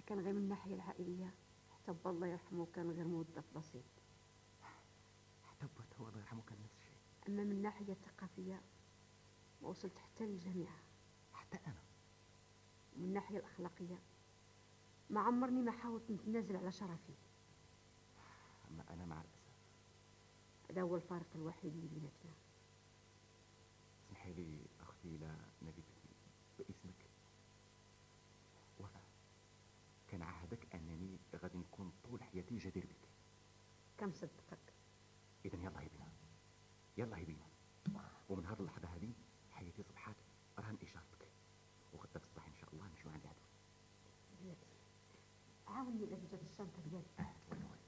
كان غير من الناحية العائلية حتى با الله يرحمه كان غير موظف بسيط. حتى بوته الله يرحمه كان نفس الشيء. أما من الناحية الثقافية ما وصلت حتى للجامعة. حتى أنا. ومن الناحية الأخلاقية ما عمرني ما حاولت نتنازل على شرفي. أما أنا مع الأسف هذا هو الفارق الوحيد اللي بيناتنا. اسمحي لي أختي لا ناديتك باسمك. وفاء، كان عهدك أنني غادي نكون طول حياتي جدير بك. كم صدقك. إذن يلا هي بينا، يلا هي بينا.